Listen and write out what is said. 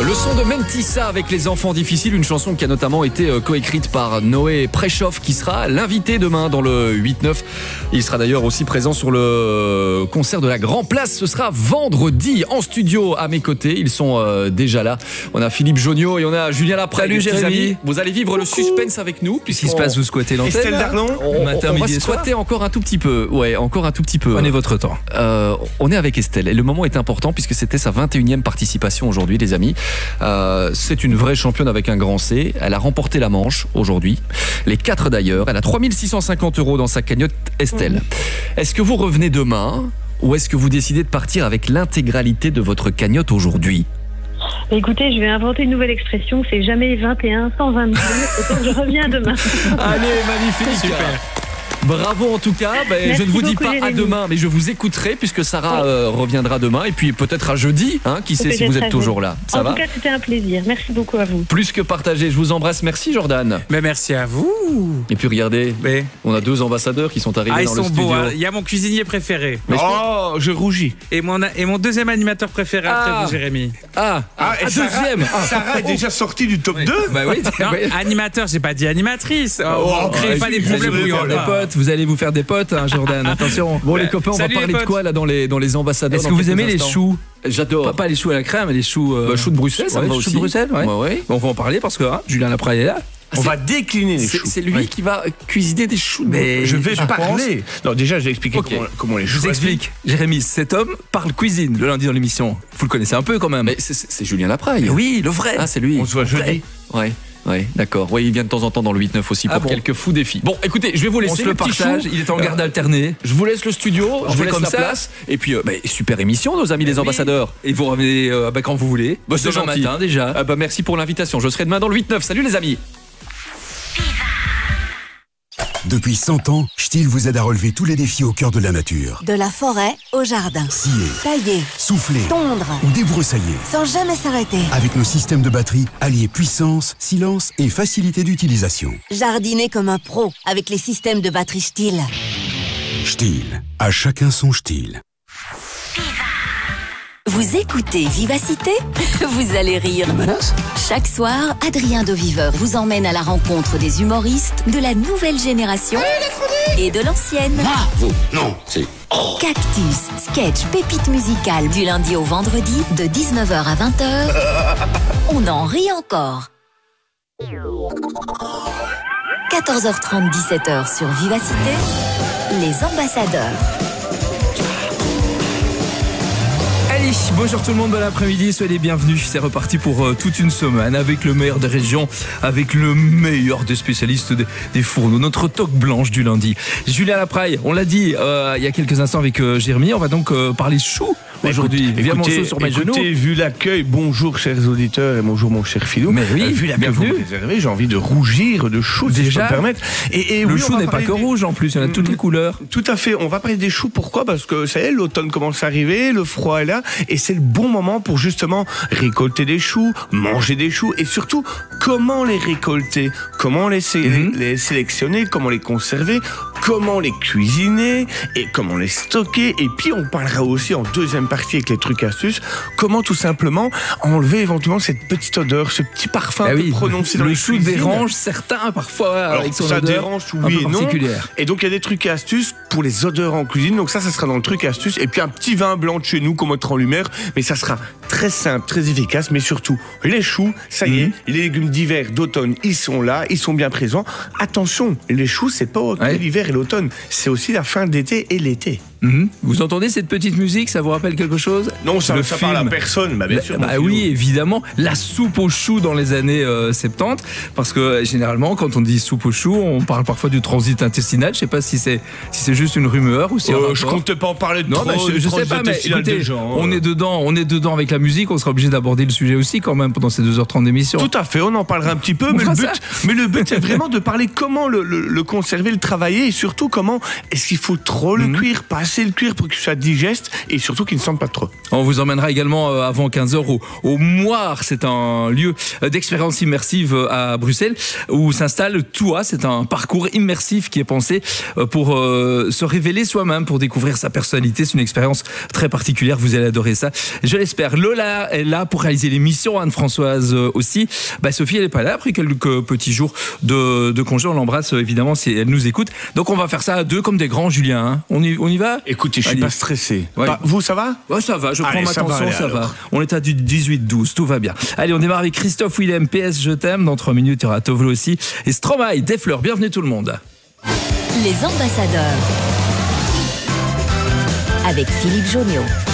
Le son de Mentissa avec les enfants difficiles, une chanson qui a notamment été coécrite par Noé Prechoff, qui sera l'invité demain dans le 8-9. Il sera d'ailleurs aussi présent sur le concert de la Grand Place. Ce sera vendredi en studio à mes côtés. Ils sont déjà là. On a Philippe Jonio et on a Julien Laprade. Salut Jérémy. Vous allez vivre le suspense avec nous. Qu'est-ce qui se passe? Vous squattez l'antenne? Estelle Darlon. On va squatter encore un tout petit peu. Ouais, encore un tout petit peu. Prenez votre temps. On est avec Estelle et le moment est important puisque c'était sa 21e participation aujourd'hui, les amis. C'est une vraie championne avec un grand C. Elle a remporté la manche aujourd'hui. Les 4 d'ailleurs. Elle a 3 650 € dans sa cagnotte, Estelle. Est-ce que vous revenez demain ou est-ce que vous décidez de partir avec l'intégralité de votre cagnotte aujourd'hui? Écoutez, je vais inventer une nouvelle expression, c'est jamais 21 sans 22, et donc je reviens demain. Allez, magnifique. Super. Bravo en tout cas. Je ne vous dis pas à demain, mais je vous écouterai puisque Sarah reviendra demain et puis peut-être à jeudi. Qui sait si vous êtes toujours là. Ça va ? En tout cas, c'était un plaisir. Merci beaucoup à vous. Plus que partagé. Je vous embrasse. Merci Jordan. Mais merci à vous. Et puis regardez, on a 2 ambassadeurs qui sont arrivés dans le studio. Beaux, hein. Il y a mon cuisinier préféré. Je rougis. Et mon deuxième animateur préféré après vous, Jérémy. Deuxième. Sarah est déjà sortie du top 2. Bah oui. Non, animateur, j'ai pas dit animatrice. Créez pas des problèmes. Vous allez vous faire des potes, hein, Jordan. Attention. Bon, les copains, on va parler de quoi là dans les ambassadeurs? Est-ce que vous aimez les choux? J'adore. Pas les choux à la crème, mais les choux. Choux de Bruxelles, ça me va aussi. Choux de Bruxelles, ouais. Bon, on va en parler parce que Julien Laprade est là. On va décliner les choux. C'est lui qui va cuisiner des choux. Mais je vais parler. Non, déjà, je vais expliquer comment les choux. Je vous explique. Jérémy, cet homme parle cuisine le lundi dans l'émission. Vous le connaissez un peu quand même. Mais c'est Julien Laprade. Oui, le vrai. Ah, c'est lui. On se voit jeudi. Ouais, d'accord. Oui, il vient de temps en temps dans le 8-9 aussi pour quelques fous défis. Bon, écoutez, je vais vous laisser le partage. Il est en garde alternée. Je vous laisse le studio, je vous laisse la place. Et puis, super émission, nos amis les ambassadeurs. Et vous revenez quand vous voulez. C'est demain matin déjà. Merci pour l'invitation. Je serai demain dans le 8-9. Salut les amis. Depuis 100 ans, Stihl vous aide à relever tous les défis au cœur de la nature. De la forêt au jardin. Scier, tailler, souffler, tondre ou débroussailler. Sans jamais s'arrêter. Avec nos systèmes de batterie, alliés puissance, silence et facilité d'utilisation. Jardiner comme un pro avec les systèmes de batterie Stihl. Stihl, à chacun son Stihl. Vous écoutez Vivacité? Vous allez rire. Chaque soir, Adrien de Viveur vous emmène à la rencontre des humoristes de la nouvelle génération et de l'ancienne. Non, c'est... Cactus, sketch, pépite musicale du lundi au vendredi de 19h à 20h. On en rit encore. 14h30, 17h sur Vivacité, les ambassadeurs. Allez, bonjour tout le monde, bon après-midi, soyez les bienvenus. C'est reparti pour toute une semaine avec le meilleur des régions, avec le meilleur des spécialistes des fourneaux. Notre toque blanche du lundi. Julien Laprade, on l'a dit il y a quelques instants avec Jérémy, on va donc parler choux aujourd'hui. Écoutez, sur mes genoux. Vu l'accueil, bonjour chers auditeurs et bonjour mon cher Philou. Mais oui, vu l'accueil que vous me réservez, j'ai envie de rougir de choux, si je peux me permettre. Et le chou n'est pas que rouge en plus, il y en a toutes les couleurs. Tout à fait, on va parler des choux, pourquoi? Parce que ça y est, l'automne commence à arriver, le froid est là, et c'est le bon moment pour justement récolter des choux, manger des choux, et surtout, comment les récolter, comment les sélectionner, comment les conserver, comment les cuisiner, et comment les stocker, et puis on parlera aussi en deuxième partie avec les trucs astuces, comment tout simplement enlever éventuellement cette petite odeur, ce petit parfum un peu prononcé dans les chou dérange certains parfois. Alors avec son ça odeur dérange, oui et non. Particulière. Et donc il y a des trucs et astuces pour les odeurs en cuisine. Donc ça sera dans le truc et astuces. Et puis un petit vin blanc de chez nous qu'on mettra en lumière. Mais ça sera très simple, très efficace. Mais surtout, les choux, ça y est, les légumes d'hiver, d'automne, ils sont là, ils sont bien présents. Attention, les choux, c'est pas que l'hiver et l'automne. C'est aussi la fin d'été et l'été. Vous entendez cette petite musique? Ça vous rappelle quelque chose? Non, ça parle à personne, bien sûr. Oui, évidemment, la soupe aux choux dans les années 70, parce que généralement, quand on dit soupe aux choux, on parle parfois du transit intestinal. Je sais pas si c'est juste une rumeur ou si je comptais pas en parler de je sais pas, mais écoutez, on est dedans avec la musique, on sera obligé d'aborder le sujet aussi quand même pendant ces 2h30 d'émission. Tout à fait, on en parlera un petit peu, mais le but c'est vraiment de parler comment le conserver, le travailler, et surtout comment est-ce qu'il faut trop le cuire, pas assez le cuire pour qu'il soit digeste et surtout qu'il ne sente pas trop. On vous emmènera également avant 15h au Moire. C'est un lieu d'expérience immersive à Bruxelles où s'installe Toi. C'est un parcours immersif qui est pensé pour se révéler soi-même, pour découvrir sa personnalité. C'est une expérience très particulière. Vous allez adorer ça, je l'espère. Lola est là pour réaliser l'émission, Anne-Françoise aussi. Sophie, elle est pas là après quelques petits jours de congé. On l'embrasse évidemment si elle nous écoute. Donc on va faire ça à deux comme des grands, Julien. Hein. On y va? Écoutez, je suis pas stressé. Ouais. Vous, ça va? Ouais, ça va, je prends ma tension, ça va. Alors. On est à du 18-12, tout va bien. Allez, on démarre avec Christophe Willem, PS Je t'aime. Dans 3 minutes, il y aura Tovlo aussi. Et Stromae, des fleurs. Bienvenue tout le monde. Les ambassadeurs. Avec Philippe Jonniot.